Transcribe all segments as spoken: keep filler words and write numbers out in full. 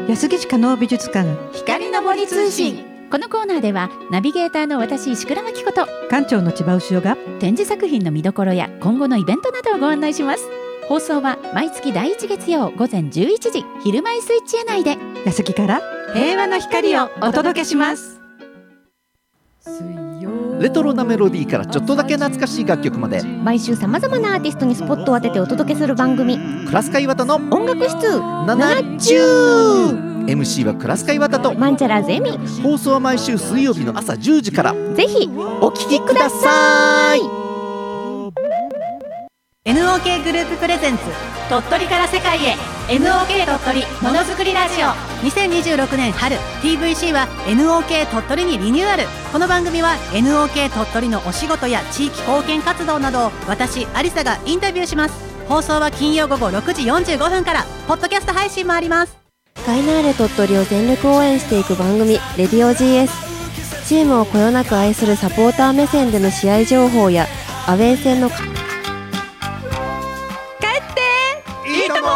安来市加納美術館光の森通信。このコーナーではナビゲーターの私石倉真希子と館長の千葉牛尾が展示作品の見どころや今後のイベントなどをご案内します。放送は毎月だいいち月曜午前じゅういちじ昼前スイッチエ内で安来から平和の光をお届けします。 レトロなメロディーからちょっとだけ懐かしい楽曲まで毎週さまざまなアーティストにスポットを当ててお届けする番組、 クラスカイワタの音楽室ななじゅう。 エムシー はクラスカイワタとマンチャラーズエミ。 放送は毎週水曜日の朝じゅうじから。 ぜひお聞きください。 エヌオーケー グループプレゼンツ鳥取から世界へ エヌオーケー 鳥取ものづくりラジオ。にせんにじゅうろくねん春 ティーブイシー は エヌオーケー 鳥取にリニューアル。この番組は エヌオーケー 鳥取のお仕事や地域貢献活動などを私アリサがインタビューします。放送は金曜午後ろくじよんじゅうごふんから。ポッドキャスト配信もあります。 ガイナーレ鳥取を全力応援していく番組レディオ ジーエス。 チームをこよなく愛するサポーター目線での試合情報やアウェー戦の帰っていいとも。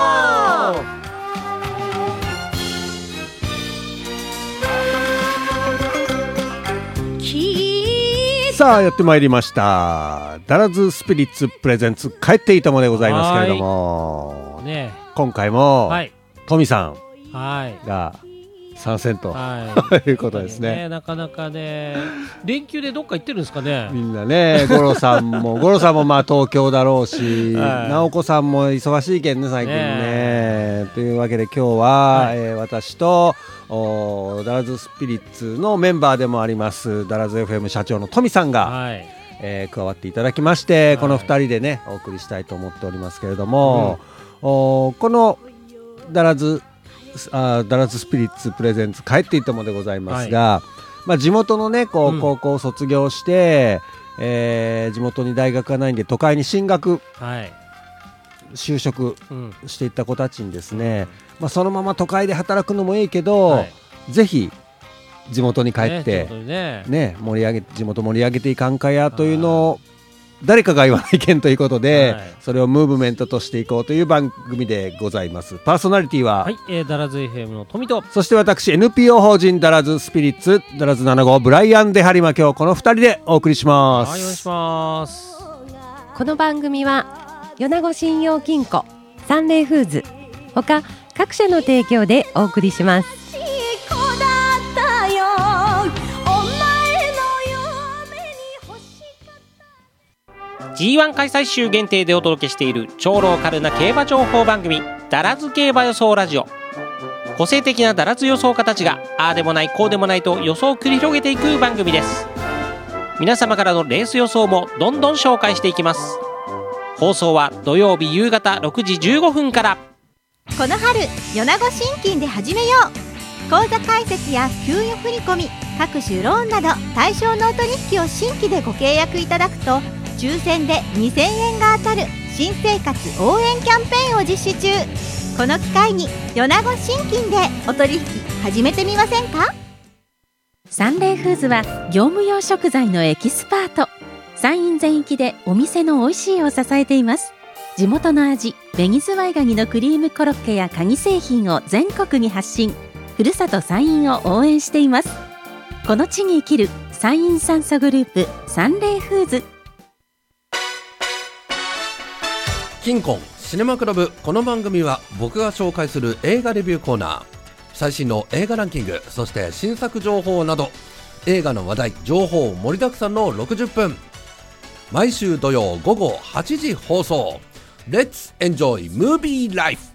さあやってまいりましたダラズスピリッツプレゼンツ帰っていいともでございますけれども、 ね、 今回も、 はい、 トミさんはいが参戦と、 はい、 いうことですね。 ね、なかなかね連休でどっか行ってるんですかね。 みんなね、ゴロさんもゴロさんもまあ東京だろうし、 はい、 直子さんも忙しいけんね最近ね。というわけで今日は、はい、えー、私とダラズスピリッツのメンバーでもありますダラズ エフエム 社長のトミさんが、はい、えー、加わっていただきまして、はい、このふたりでねお送りしたいと思っておりますけれども、うん、おこのダラズあダラズスピリッツプレゼンツ帰っていってもでございますが、はい、まあ、地元のねこう、うん、高校を卒業して、えー、地元に大学がないんで都会に進学、はい、就職していった子たちにですね、うん、まあ、そのまま都会で働くのもいいけど、はい、ぜひ地元に帰って、ねね、盛り上げ地元盛り上げていかんかやというのを誰かが言わないけんということで、はい、それをムーブメントとしていこうという番組でございます。パーソナリティは、 はい、えー、ダラズ エフエム の富と、 そして私 エヌピーオー 法人ダラズスピリッツダラズなな号ブライアン・デハリマ、今日このふたりでお送りします。 はい、お願いします。 この番組は米子信用金庫、サンレイフーズ他各社の提供でお送りします。 ジーワン 開催週限定でお届けしている超ローカルな競馬情報番組ダラズ競馬予想ラジオ。個性的なダラズ予想家たちがああでもないこうでもないと予想を繰り広げていく番組です。皆様からのレース予想もどんどん紹介していきます。放送は土曜日夕方ろくじじゅうごふんから。 この春米子信金で始めよう。口座開設や給与振込、各種ローンなど対象のお取引を新規でご契約いただくと抽選でにせんえんが当たる新生活応援キャンペーンを実施中。この機会に米子信金でお取引始めてみませんか。 サンレイフーズは業務用食材のエキスパート。山陰全域でお店の美味しいを支えています。地元の味、ベニズワイガニのクリームコロッケやカニ製品を全国に発信。ふるさと山陰を応援しています。この地に生きる山陰酸素グループサンレイフーズ。 キンコンシネマクラブ。この番組は僕が紹介する映画レビューコーナー、最新の映画ランキング、そして新作情報など映画の話題情報盛りだくさんのろくじゅっぷん、毎週土曜午後はちじ放送。 Let's enjoy movie life。